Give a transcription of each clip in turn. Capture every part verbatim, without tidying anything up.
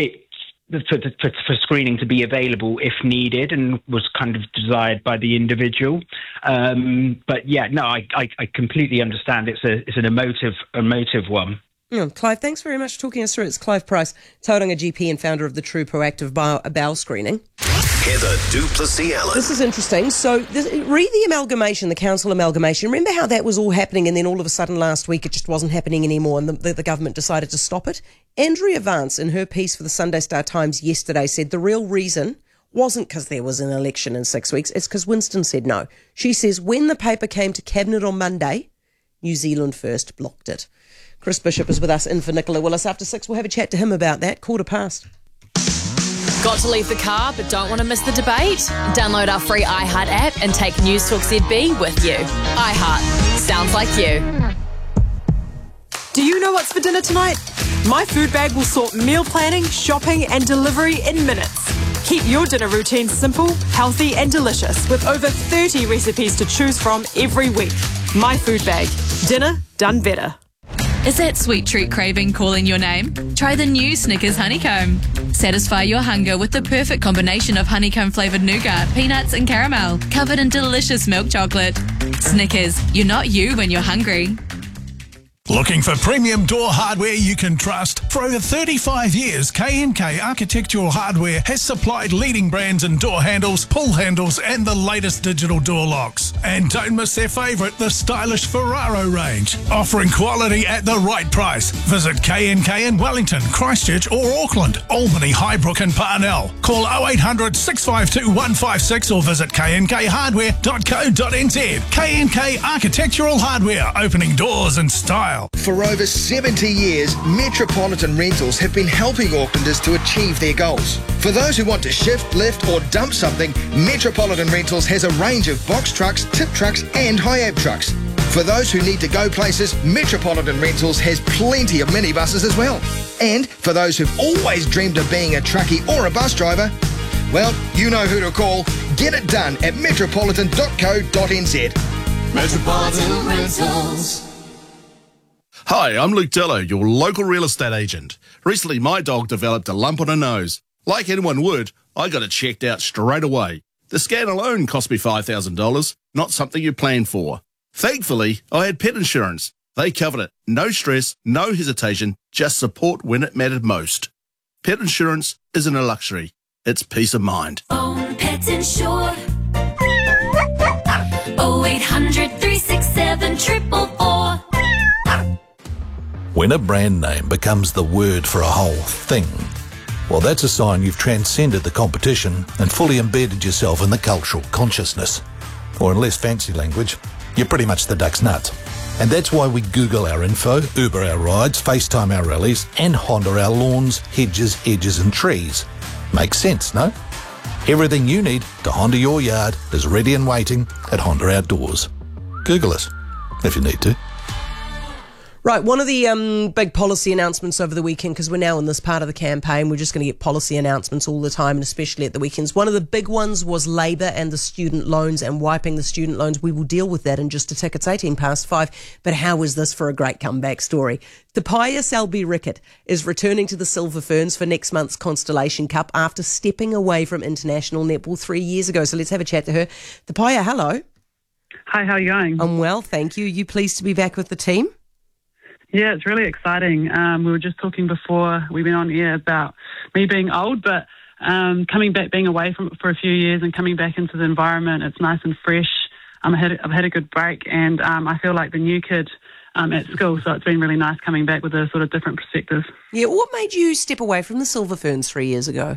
it for, for, for screening to be available if needed, and was kind of desired by the individual. Um, but yeah, no, I, I, I completely understand. It's a it's an emotive emotive one. Yeah, Clive, thanks very much for talking us through. It's Clive Price, Tauranga G P and founder of the True Proactive Bowel, Bowel Screening. Heather du Plessis-Allen. This is interesting. So this, read the amalgamation, the council amalgamation. Remember how that was all happening and then all of a sudden last week it just wasn't happening anymore and the, the, the government decided to stop it? Andrea Vance, in her piece for the Sunday Star Times yesterday, said the real reason wasn't because there was an election in six weeks. It's because Winston said no. She says when the paper came to Cabinet on Monday, New Zealand First blocked it. Chris Bishop is with us in for Nicola Willis. After six, we'll have a chat to him about that. Quarter past. Got to leave the car but don't want to miss the debate? Download our free iHeart app and take News Talk Z B with you. iHeart. Sounds like you. Do you know what's for dinner tonight? My food bag will sort meal planning, shopping and delivery in minutes. Keep your dinner routine simple, healthy and delicious with over thirty recipes to choose from every week. My food bag. Dinner done better. Is that sweet treat craving calling your name? Try the new Snickers Honeycomb. Satisfy your hunger with the perfect combination of honeycomb-flavoured nougat, peanuts and caramel, covered in delicious milk chocolate. Snickers, you're not you when you're hungry. Looking for premium door hardware you can trust? For over thirty-five years, K and K Architectural Hardware has supplied leading brands in door handles, pull handles and the latest digital door locks. And don't miss their favourite, the stylish Ferraro range. Offering quality at the right price. Visit K and K in Wellington, Christchurch or Auckland, Albany, Highbrook and Parnell. Call oh eight hundred, six five two, one five six or visit k n k hardware dot co dot n z. K and K Architectural Hardware, opening doors in style. For over seventy years, Metropolitan Rentals have been helping Aucklanders to achieve their goals. For those who want to shift, lift or dump something, Metropolitan Rentals has a range of box trucks, tip trucks and high-ab trucks. For those who need to go places, Metropolitan Rentals has plenty of minibuses as well. And for those who've always dreamed of being a truckie or a bus driver, well, you know who to call. Get it done at metropolitan dot co dot n z. Metropolitan Rentals. Hi, I'm Luke Dello, your local real estate agent. Recently, my dog developed a lump on her nose. Like anyone would, I got it checked out straight away. The scan alone cost me five thousand dollars, not something you plan for. Thankfully, I had pet insurance. They covered it. No stress, no hesitation, just support when it mattered most. Pet insurance isn't a luxury. It's peace of mind. Own Pets Insure. oh eight hundred, three six seven, four four four. When a brand name becomes the word for a whole thing, well, that's a sign you've transcended the competition and fully embedded yourself in the cultural consciousness. Or in less fancy language, you're pretty much the duck's nuts. And that's why we Google our info, Uber our rides, FaceTime our rallies, and Honda our lawns, hedges, edges and trees. Makes sense, no? Everything you need to Honda your yard is ready and waiting at Honda Outdoors. Google us, if you need to. Right, one of the um, big policy announcements over the weekend, because we're now in this part of the campaign, we're just going to get policy announcements all the time, and especially at the weekends. One of the big ones was Labour and the student loans and wiping the student loans. We will deal with that in just a tick. It's eighteen past five, but how is this for a great comeback story? Tapaya Selby-Rickett is returning to the Silver Ferns for next month's Constellation Cup after stepping away from international netball three years ago. So let's have a chat to her. Tapaya, hello. Hi, how are you going? I'm well, thank you. Are you pleased to be back with the team? Yeah, it's really exciting. Um, we were just talking before we went on air about me being old, but um, coming back, being away from it for a few years and coming back into the environment, it's nice and fresh. Um, I had, I've had a good break, and um, I feel like the new kid um, at school, so it's been really nice coming back with a sort of different perspective. Yeah, what made you step away from the Silver Ferns three years ago?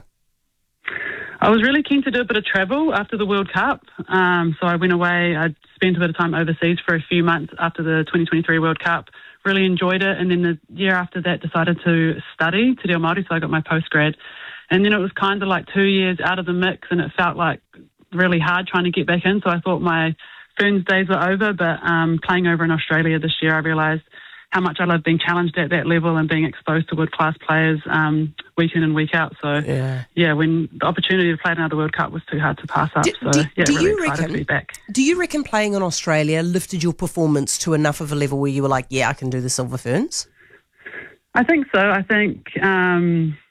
I was really keen to do a bit of travel after the World Cup, um, so I went away. I spent a bit of time overseas for a few months after the twenty twenty-three World Cup. Really enjoyed it, and then the year after that decided to study Te Reo Māori, so I got my postgrad. And then it was kind of like two years out of the mix, and it felt like really hard trying to get back in, so I thought my Ferns days were over, but um, playing over in Australia this year, I realised how much I love being challenged at that level and being exposed to world-class players um, week in and week out. So, yeah. yeah, when the opportunity to play another World Cup was too hard to pass up. Do, so, do, yeah, do really you excited reckon, to be back. Do you reckon playing in Australia lifted your performance to enough of a level where you were like, yeah, I can do the Silver Ferns? I think so. I think um,